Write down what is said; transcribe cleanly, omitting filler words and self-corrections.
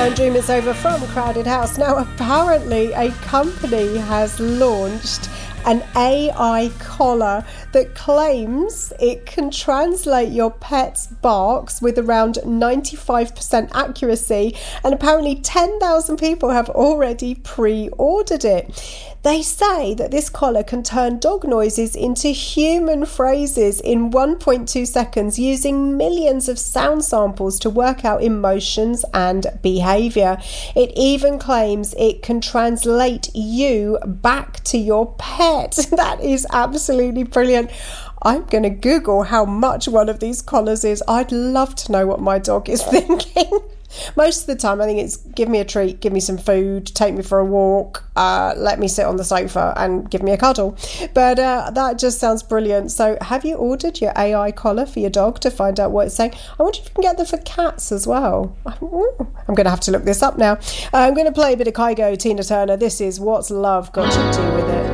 Don't Dream It's Over from Crowded House. Now, apparently a company has launched an AI collar that claims it can translate your pet's barks with around 95% accuracy, and apparently 10,000 people have already pre-ordered it. They say that this collar can turn dog noises into human phrases in 1.2 seconds using millions of sound samples to work out emotions and behaviour. It even claims it can translate you back to your pet. That is absolutely brilliant. I'm going to Google how much one of these collars is. I'd love to know what my dog is thinking. Most of the time I think it's give me a treat, give me some food, take me for a walk, let me sit on the sofa and give me a cuddle. But that just sounds brilliant. So have you ordered your AI collar for your dog to find out what it's saying? I wonder if you can get them for cats as well. I'm going to have to look this up now. I'm going to play a bit of Kygo, Tina Turner. This is What's Love Got to Do With It.